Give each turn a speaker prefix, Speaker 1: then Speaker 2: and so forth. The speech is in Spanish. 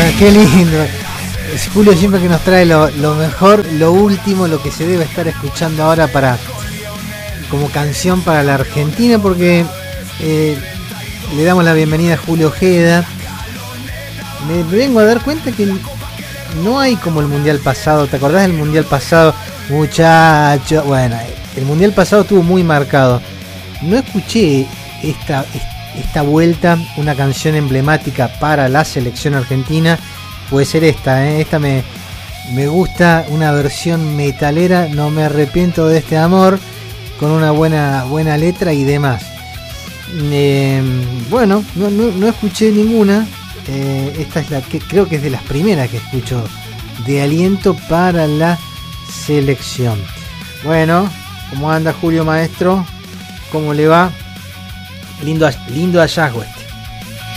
Speaker 1: qué lindo. Es Julio siempre que nos trae lo mejor, lo último, lo que se debe estar escuchando ahora para como canción para la Argentina, porque le damos la bienvenida a Julio Ojeda. Me vengo a dar cuenta que no hay como el mundial pasado. ¿Te acordás del mundial pasado, muchacho? Bueno, el mundial pasado estuvo muy marcado. No escuché esta vuelta una canción emblemática para la selección argentina. Puede ser esta me gusta, una versión metalera, no me arrepiento de este amor, con una buena letra y demás. Bueno, no escuché ninguna. Esta es la que creo que es de las primeras que escucho de aliento para la selección. Bueno, ¿cómo anda Julio, maestro? ¿Cómo le va? Lindo hallazgo este.